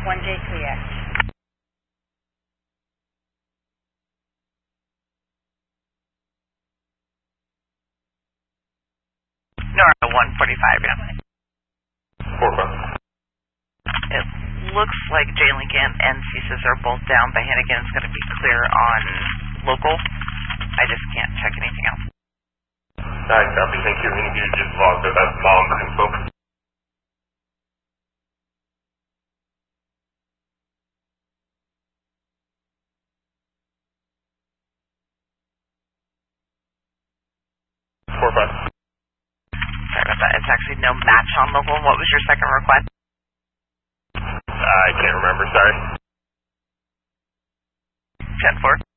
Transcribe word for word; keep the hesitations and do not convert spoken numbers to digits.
one J three X. Nora one forty-five, yeah. four five. It looks like J Lincoln and C S I S are both down, but Hannigan's going to be clear on local. I just can't check anything else. Alright, copy. Thank you. And you just logged it. That's mom info. four five. Sorry about that. It's actually no match on local. What was your second request? I can't remember. Sorry. ten four.